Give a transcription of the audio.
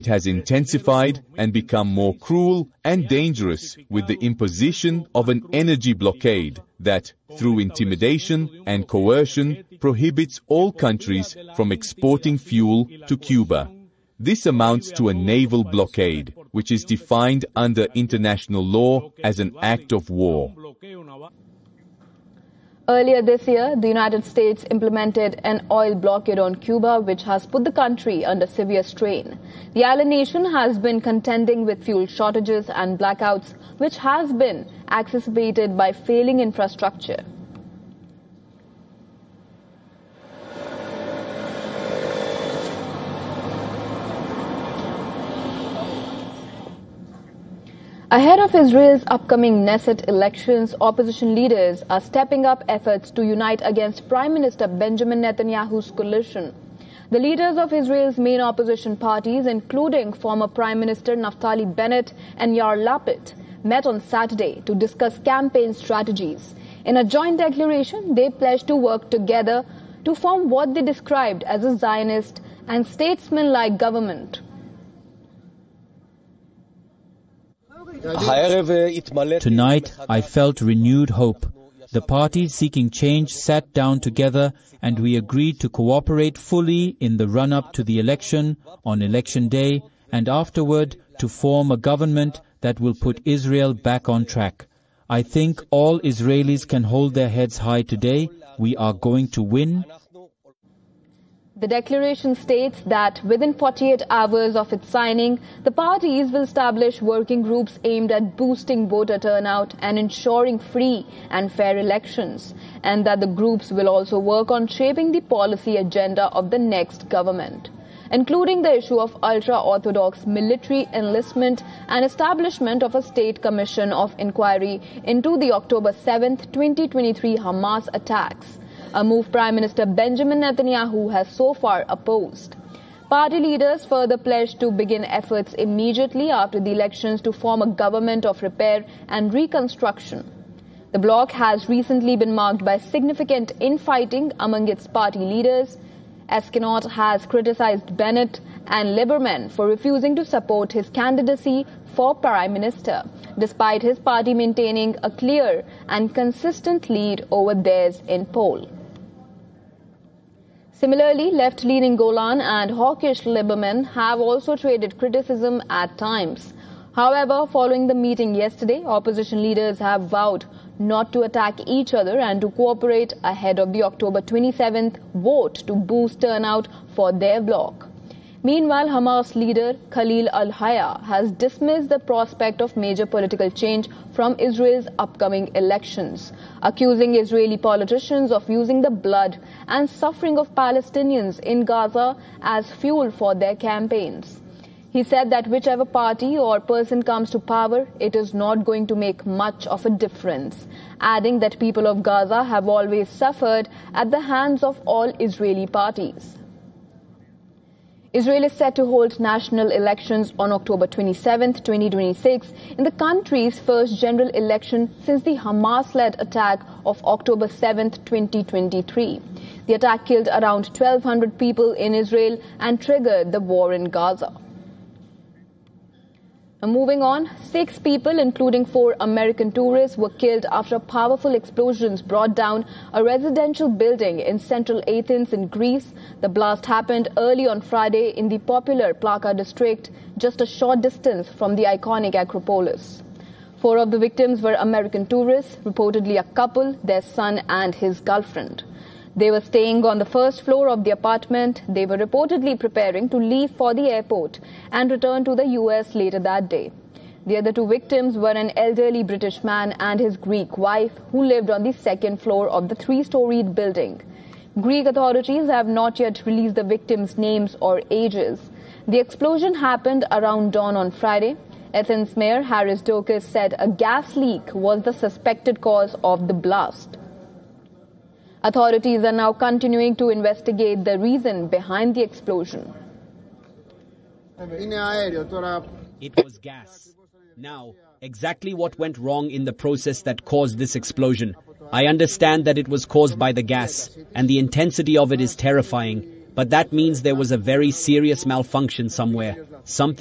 It has intensified and become more cruel and dangerous with the imposition of an energy blockade that, through intimidation and coercion, prohibits all countries from exporting fuel to Cuba. This amounts to a naval blockade, which is defined under international law as an act of war. Earlier this year, the United States implemented an oil blockade on Cuba, which has put the country under severe strain. The island nation has been contending with fuel shortages and blackouts, which has been exacerbated by failing infrastructure. Ahead of Israel's upcoming Knesset elections, opposition leaders are stepping up efforts to unite against Prime Minister Benjamin Netanyahu's coalition. The leaders of Israel's main opposition parties, including former Prime Minister Naftali Bennett and Yair Lapid, met on Saturday to discuss campaign strategies. In a joint declaration, they pledged to work together to form what they described as a Zionist and statesman-like government. Tonight, I felt renewed hope. The parties seeking change sat down together and we agreed to cooperate fully in the run-up to the election, on election day, and afterward to form a government that will put Israel back on track. I think all Israelis can hold their heads high today. We are going to win. The declaration states that within 48 hours of its signing, the parties will establish working groups aimed at boosting voter turnout and ensuring free and fair elections, and that the groups will also work on shaping the policy agenda of the next government, including the issue of ultra-Orthodox military enlistment and establishment of a state commission of inquiry into the October 7, 2023 Hamas attacks, a move Prime Minister Benjamin Netanyahu has so far opposed. Party leaders further pledged to begin efforts immediately after the elections to form a government of repair and reconstruction. The bloc has recently been marked by significant infighting among its party leaders. Eskenot has criticized Bennett and Lieberman for refusing to support his candidacy for Prime Minister, despite his party maintaining a clear and consistent lead over theirs in poll. Similarly, left-leaning Golan and hawkish Lieberman have also traded criticism at times. However, following the meeting yesterday, opposition leaders have vowed not to attack each other and to cooperate ahead of the October 27th vote to boost turnout for their bloc. Meanwhile, Hamas leader Khalil al-Hayya has dismissed the prospect of major political change from Israel's upcoming elections, accusing Israeli politicians of using the blood and suffering of Palestinians in Gaza as fuel for their campaigns. He said that whichever party or person comes to power, it is not going to make much of a difference, adding that people of Gaza have always suffered at the hands of all Israeli parties. Israel is set to hold national elections on October 27, 2026, in the country's first general election since the Hamas-led attack of October 7, 2023. The attack killed around 1,200 people in Israel and triggered the war in Gaza. Moving on, 6 people, including 4 American tourists, were killed after powerful explosions brought down a residential building in central Athens in Greece. The blast happened early on Friday in the popular Plaka district, just a short distance from the iconic Acropolis. 4 of the victims were American tourists, reportedly a couple, their son and his girlfriend. They were staying on the first floor of the apartment. They were reportedly preparing to leave for the airport and return to the US later that day. The other 2 victims were an elderly British man and his Greek wife who lived on the second floor of the 3-storied building. Greek authorities have not yet released the victims' names or ages. The explosion happened around dawn on Friday. Athens Mayor Haris Dokis said a gas leak was the suspected cause of the blast. Authorities are now continuing to investigate the reason behind the explosion. It was gas. Now, exactly what went wrong in the process that caused this explosion? I understand that it was caused by the gas, and the intensity of it is terrifying, but that means there was a very serious malfunction somewhere. Something